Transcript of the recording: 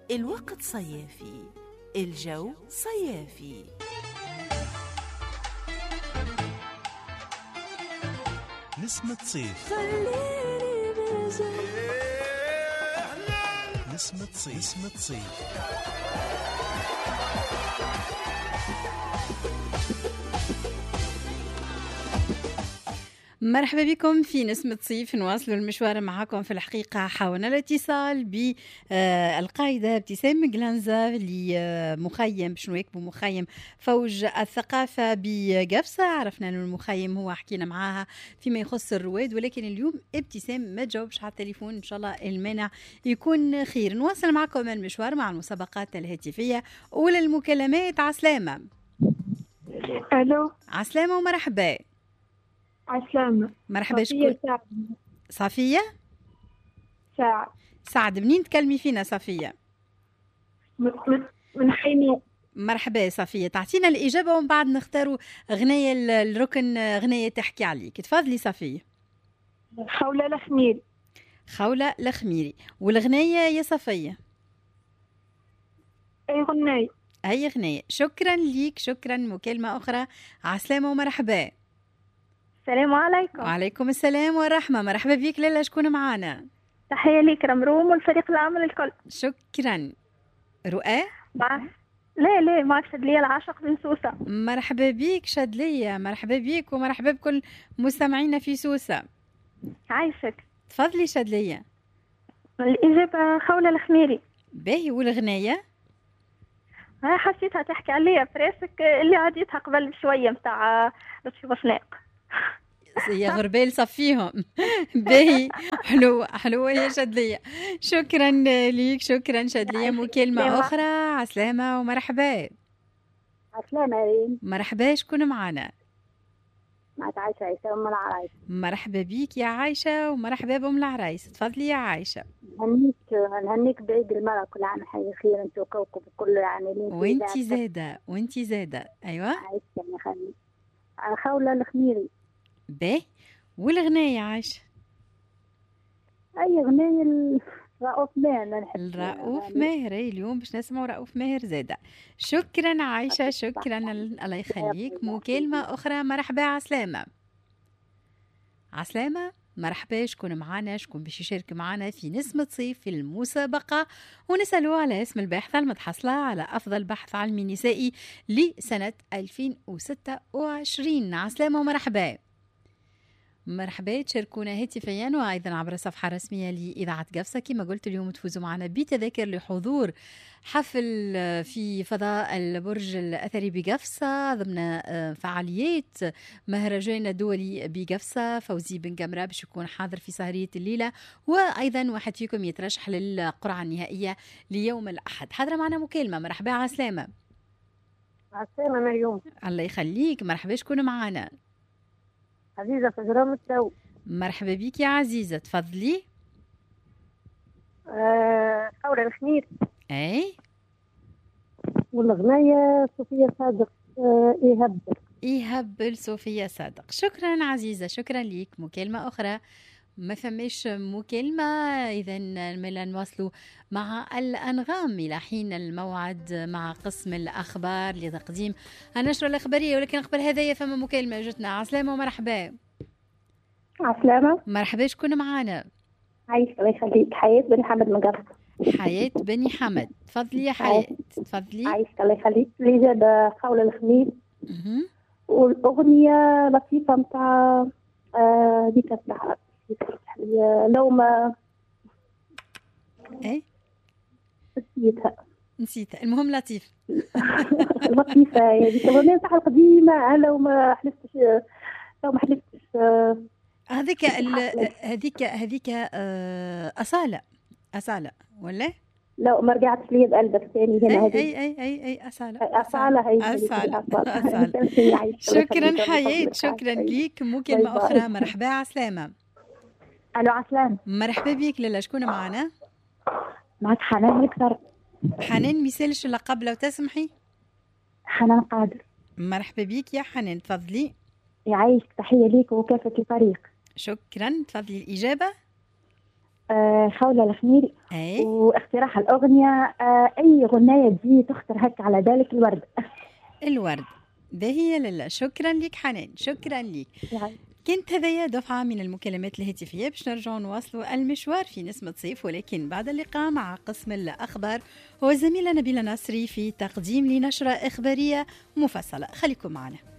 الوقت صيافي، الجو صيافي. نسمة صيف، نسمة صيف، نسمة صيف. مرحبا بكم في نسمة صيف. نواصل المشوار معكم. في الحقيقة حاولنا الاتصال بالقائدة ابتسام قلنزة لمخيم شنو يكبو مخيم فوج الثقافة بقفصة. عرفنا أن المخيم هو حكينا معاها فيما يخص الرواد، ولكن اليوم ابتسام ما تجاوبش على التليفون. إن شاء الله المانع يكون خير. نواصل معكم المشوار مع المسابقات الهاتفية. أولى المكالمات عسلامة. ألو عسلامة ومرحبا. عسلامة. مرحبا. شكون؟ صفية سعد. منين تكلمي فينا صفية؟ من حين. مرحبا صفية، تعطينا الإجابة ومن بعد نختاروا غنية الركن، غنية تحكي عليك. تفضلي صفية. خولة الخميري. خولة الخميري. والغنية يا صفية؟ أي غنية. أي غنية. شكرا ليك، شكرا. مكالمة أخرى. عسلامة ومرحبا. السلام عليكم. وعليكم السلام والرحمة. مرحبا بيك لالا. شكون معانا؟ تحية ليك رمروم والفريق العمل الكل. شكرا. رؤى؟ لا معك شدلية العاشق بن سوسة. مرحبا بيك شدلية. مرحبا بيك ومرحبا بكل مستمعينا في سوسة. عايشك. تفضلي شدلية. الإجابة خولة الخميري. باهي. والغنية؟ حسيتها تحكي عليها فراسك اللي عديتها قبل بشوية متاع لطفي بوسناق. يا غربال صفيهم. باهي. حلوة يا شدلية. شكرا ليك، شكرا شدلية. مكالمة أخرى. عسلامة ومرحبا. عسلامة ريم. مرحبا. شكون معنا؟ معك عايشة أم العرايس. مرحبا بيك يا عايشة ومرحبا بأم العرايس. تفضلي يا عايشة. هنيك بعيد المرأة، كل عام حي خير انت وكوكب كل عاملين. وانتي زادة. أيوة. عايشة يا خلي. خولة الخميري. باهي. والغنية عايشة؟ أي غنية رؤوف ماهر. الرؤوف ماهر. اليوم باش نسمعوا رؤوف ماهر زادة. شكرا عايشة، شكرا. الله يخليك. مكالمة أخرى. مرحبا. عسلامة. عسلامة. مرحبا. شكون معانا؟ شكون باش يشارك معانا في نسمة صيف في المسابقة ونسألوا على اسم الباحثة المتحصلة على أفضل بحث علمي نسائي لسنة 2026. عسلامة ومرحبا. مرحبا. تشاركونا هاتفيا وايضا عبر الصفحه الرسميه لاذاعه قفصه. كما قلت اليوم تفوزوا معنا بتذاكر لحضور حفل في فضاء البرج الاثري بقفصه ضمن فعاليات مهرجان الدولي بقفصه. فوزي بن قمره باش يكون حاضر في سهريه الليله، وايضا واحد فيكم يترشح للقرعه النهائيه ليوم الاحد. حاضره معنا مكالمه. مرحبا. عسلامه. عسلامة مريوم. الله يخليك. مرحبا. شكون معنا؟ عزيزة فجرام التو. مرحبا بيك يا عزيزة. تفضلي. خولة الخمير. اي. والغنية صوفيا صادق. إيهاب صوفيا صادق. شكرا عزيزة، شكرا ليك. مكالمة أخرى. ما فماش مكالمة. إذا نواصلوا مع الأنغام إلى حين الموعد مع قسم الأخبار لتقديم النشرة الأخبارية. ولكن قبل هذا فما مكالمة جتنا. عسلامة ومرحبا. عسلامة. مرحبا. شكون معانا؟ عايشة الله يخليك. حياة بني حمد من قبل. حياة بني حمد. تفضلي يا حياة. تفضلي. عايشة الله يخليك. الإجابة خولة الخميس. والأغنية لطيفة متاع ديك اسمها لو ما ايه نسيتها. المهم لطيف. لطيفة يعني الأغنية متاع القديمة. لو ما حلفتش هذيك أصالة ولا؟ لو ما رجعتش لي بقلبك ثاني هنا. أي أصالة. شكرا حياة، شكرا ليك. مكالمة أخرى. مرحبا. عسلامة. ألو عسلامة. مرحبا بيك لالا. شكون معنا؟ معك حنان مكثر. حنان ميسالش اللقب لو تسمحي. حنان قادر. مرحبا بيك يا حنان. تفضلي. يعيشك. تحية ليك وكافة الفريق. شكرا. تفضلي الإجابة. خولة الخميل. أي واقتراح الأغنية أي غناية تجي تخطر هكا على بالك الورد. الورد. باهية لله، شكرا لك حنان، شكرا لك. كنت هذايا دفعة من المكالمات الهاتفية باش نرجعوا نواصلوا المشوار في نسمة صيف، ولكن بعد اللقاء مع قسم الأخبار هو زميلة نبيلة نصري في تقديم لنشرة إخبارية مفصلة. خليكم معنا.